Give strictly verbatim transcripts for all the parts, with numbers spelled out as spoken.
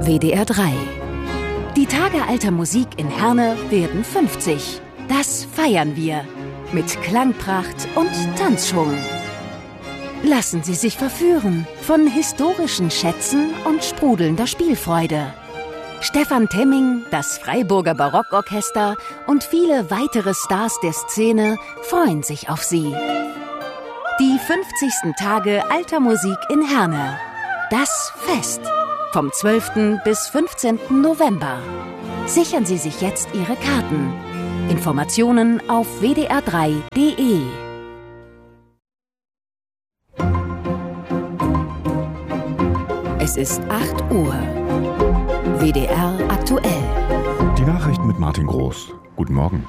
W D R drei. Die Tage alter Musik in Herne werden fünfzig. Das feiern wir mit Klangpracht und Tanzschwung. Lassen Sie sich verführen von historischen Schätzen und sprudelnder Spielfreude. Stefan Temming, das Freiburger Barockorchester und viele weitere Stars der Szene freuen sich auf Sie. Die fünfzigsten Tage alter Musik in Herne. Das Fest. Vom zwölften bis fünfzehnten November. Sichern Sie sich jetzt Ihre Karten. Informationen auf w d r drei punkt d e. Es ist acht Uhr. W D R aktuell. Die Nachrichten mit Martin Groß. Guten Morgen.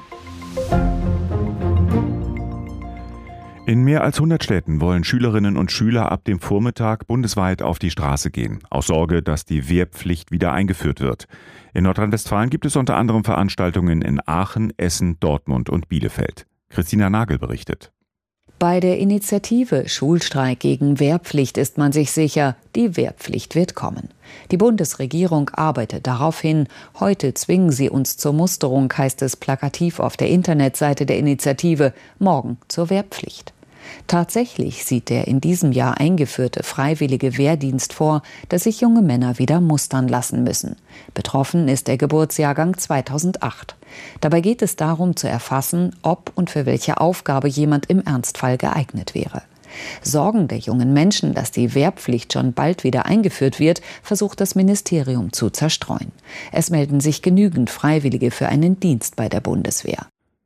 In mehr als hundert Städten wollen Schülerinnen und Schüler ab dem Vormittag bundesweit auf die Straße gehen, aus Sorge, dass die Wehrpflicht wieder eingeführt wird. In Nordrhein-Westfalen gibt es unter anderem Veranstaltungen in Aachen, Essen, Dortmund und Bielefeld. Christina Nagel berichtet. Bei der Initiative Schulstreik gegen Wehrpflicht ist man sich sicher, die Wehrpflicht wird kommen. Die Bundesregierung arbeitet darauf hin. Heute zwingen sie uns zur Musterung, heißt es plakativ auf der Internetseite der Initiative, morgen zur Wehrpflicht. Tatsächlich sieht der in diesem Jahr eingeführte freiwillige Wehrdienst vor, dass sich junge Männer wieder mustern lassen müssen. Betroffen ist der Geburtsjahrgang zweitausendacht. Dabei geht es darum zu erfassen, ob und für welche Aufgabe jemand im Ernstfall geeignet wäre. Sorgen der jungen Menschen, dass die Wehrpflicht schon bald wieder eingeführt wird, versucht das Ministerium zu zerstreuen. Es melden sich genügend Freiwillige für einen Dienst bei der Bundeswehr.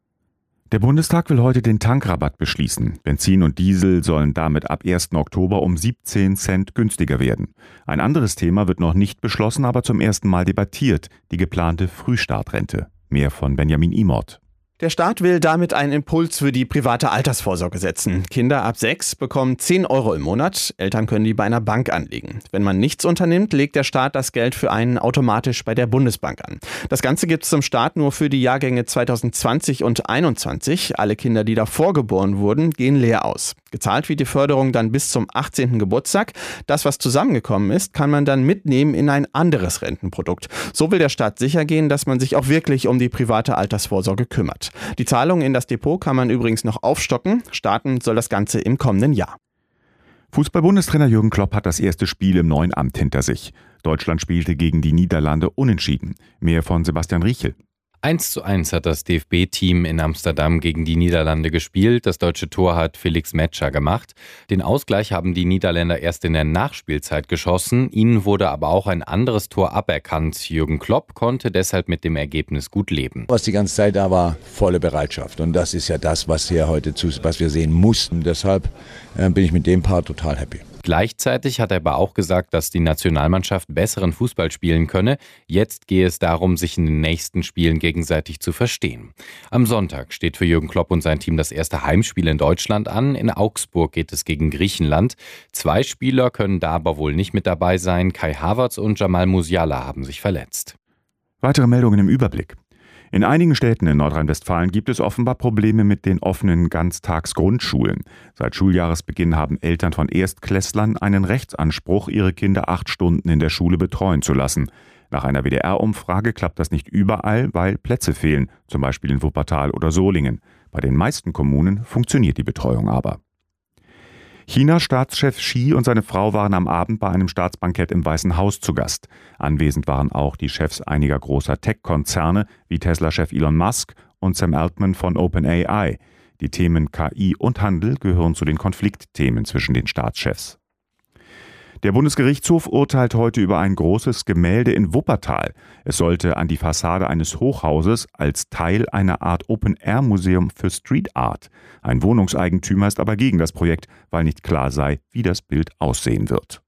Der Bundestag will heute den Tankrabatt beschließen. Benzin und Diesel sollen damit ab ersten Oktober um siebzehn Cent günstiger werden. Ein anderes Thema wird noch nicht beschlossen, aber zum ersten Mal debattiert: die geplante Frühstartrente. Mehr von Benjamin Imort. Der Staat will damit einen Impuls für die private Altersvorsorge setzen. Kinder ab sechs bekommen zehn Euro im Monat. Eltern können die bei einer Bank anlegen. Wenn man nichts unternimmt, legt der Staat das Geld für einen automatisch bei der Bundesbank an. Das Ganze gibt es zum Start nur für die Jahrgänge zweitausendzwanzig und einundzwanzig. Alle Kinder, die davor geboren wurden, gehen leer aus. Gezahlt wird die Förderung dann bis zum achtzehnten Geburtstag. Das, was zusammengekommen ist, kann man dann mitnehmen in ein anderes Rentenprodukt. So will der Staat sichergehen, dass man sich auch wirklich um die private Altersvorsorge kümmert. Die Zahlung in das Depot kann man übrigens noch aufstocken. Starten soll das Ganze im kommenden Jahr. Fußball-Bundestrainer Jürgen Klopp hat das erste Spiel im neuen Amt hinter sich. Deutschland spielte gegen die Niederlande unentschieden. Mehr von Sebastian Riechel. eins zu eins hat das D F B-Team in Amsterdam gegen die Niederlande gespielt. Das deutsche Tor hat Felix Metscher gemacht. Den Ausgleich haben die Niederländer erst in der Nachspielzeit geschossen. Ihnen wurde aber auch ein anderes Tor aberkannt. Jürgen Klopp konnte deshalb mit dem Ergebnis gut leben. Was die ganze Zeit da war, volle Bereitschaft. Und das ist ja das, was wir heute zu, was wir sehen mussten. Deshalb äh, bin ich mit dem Part total happy. Gleichzeitig hat er aber auch gesagt, dass die Nationalmannschaft besseren Fußball spielen könne. Jetzt gehe es darum, sich in den nächsten Spielen gegenseitig zu verstehen. Am Sonntag steht für Jürgen Klopp und sein Team das erste Heimspiel in Deutschland an. In Augsburg geht es gegen Griechenland. Zwei Spieler können da aber wohl nicht mit dabei sein. Kai Havertz und Jamal Musiala haben sich verletzt. Weitere Meldungen im Überblick. In einigen Städten in Nordrhein-Westfalen gibt es offenbar Probleme mit den offenen Ganztagsgrundschulen. Seit Schuljahresbeginn haben Eltern von Erstklässlern einen Rechtsanspruch, ihre Kinder acht Stunden in der Schule betreuen zu lassen. Nach einer W D R-Umfrage klappt das nicht überall, weil Plätze fehlen, zum Beispiel in Wuppertal oder Solingen. Bei den meisten Kommunen funktioniert die Betreuung aber. Chinas Staatschef Xi und seine Frau waren am Abend bei einem Staatsbankett im Weißen Haus zu Gast. Anwesend waren auch die Chefs einiger großer Tech-Konzerne wie Tesla-Chef Elon Musk und Sam Altman von OpenAI. Die Themen K I und Handel gehören zu den Konfliktthemen zwischen den Staatschefs. Der Bundesgerichtshof urteilt heute über ein großes Gemälde in Wuppertal. Es sollte an die Fassade eines Hochhauses als Teil einer Art Open-Air-Museum für Street Art. Ein Wohnungseigentümer ist aber gegen das Projekt, weil nicht klar sei, wie das Bild aussehen wird.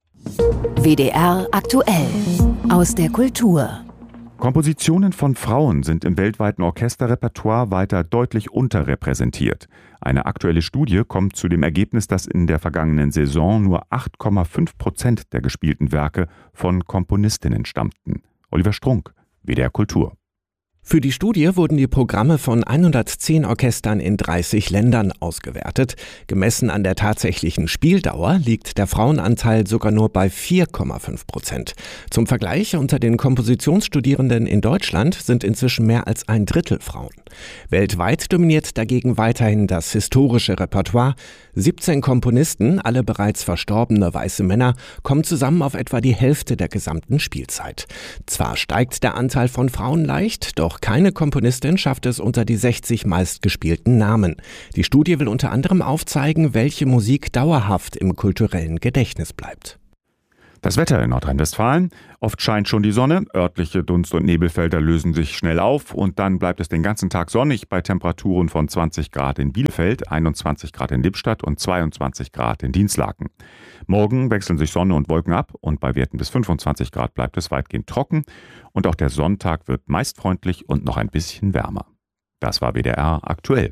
W D R aktuell. Aus der Kultur. Kompositionen von Frauen sind im weltweiten Orchesterrepertoire weiter deutlich unterrepräsentiert. Eine aktuelle Studie kommt zu dem Ergebnis, dass in der vergangenen Saison nur acht Komma fünf Prozent der gespielten Werke von Komponistinnen stammten. Oliver Strunk, W D R Kultur. Für die Studie wurden die Programme von hundertzehn Orchestern in dreißig Ländern ausgewertet. Gemessen an der tatsächlichen Spieldauer liegt der Frauenanteil sogar nur bei vier Komma fünf Prozent. Zum Vergleich, unter den Kompositionsstudierenden in Deutschland sind inzwischen mehr als ein Drittel Frauen. Weltweit dominiert dagegen weiterhin das historische Repertoire. siebzehn Komponisten, alle bereits verstorbene weiße Männer, kommen zusammen auf etwa die Hälfte der gesamten Spielzeit. Zwar steigt der Anteil von Frauen leicht, doch keine Komponistin schafft es unter die sechzig meistgespielten Namen. Die Studie will unter anderem aufzeigen, welche Musik dauerhaft im kulturellen Gedächtnis bleibt. Das Wetter in Nordrhein-Westfalen. Oft scheint schon die Sonne, örtliche Dunst- und Nebelfelder lösen sich schnell auf und dann bleibt es den ganzen Tag sonnig bei Temperaturen von zwanzig Grad in Bielefeld, einundzwanzig Grad in Lippstadt und zweiundzwanzig Grad in Dinslaken. Morgen wechseln sich Sonne und Wolken ab und bei Werten bis fünfundzwanzig Grad bleibt es weitgehend trocken und auch der Sonntag wird meist freundlich und noch ein bisschen wärmer. Das war W D R aktuell.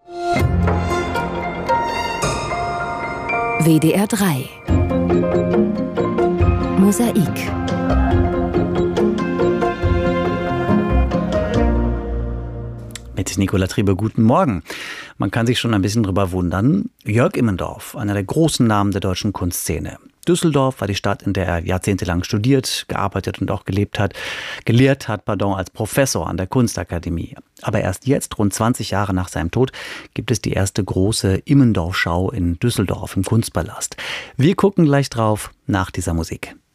W D R drei Mosaik. Mit Nicola Triebe, guten Morgen. Man kann sich schon ein bisschen drüber wundern. Jörg Immendorf, einer der großen Namen der deutschen Kunstszene. Düsseldorf war die Stadt, in der er jahrzehntelang studiert, gearbeitet und auch gelebt hat, gelehrt hat, pardon, als Professor an der Kunstakademie. Aber erst jetzt, rund zwanzig Jahre nach seinem Tod, gibt es die erste große Immendorf-Schau in Düsseldorf im Kunstpalast. Wir gucken gleich drauf nach dieser Musik.